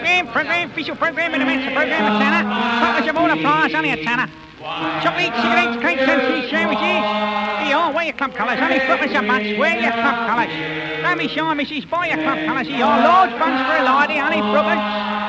official programme in the midst of programme of Tanner. Purpose of all the prize, only a tanner. Chocolate, cigarettes, cakes and cheese sandwiches. Here, wear your club colours, only purpose of much. Wear your club colours. Don't be shy, missus, buy your club colours. Here, large buns for a lady, only purpose.